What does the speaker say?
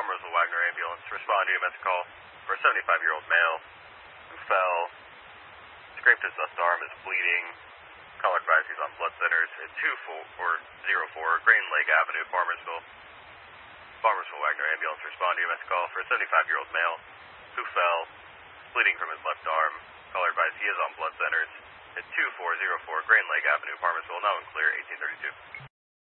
Farmersville Wagner ambulance. Respond to EMS call for a 75-year-old male who fell, scraped his left arm, is bleeding. Caller advised he's on blood thinners at 2404 Green Lake Avenue, Farmersville. Farmersville Wagner ambulance. Respond to EMS call for a 75-year-old male who fell, bleeding from his left arm. Caller advised he is on blood thinners at 2404 Green Lake Avenue, Farmersville. Now in clear, 1832.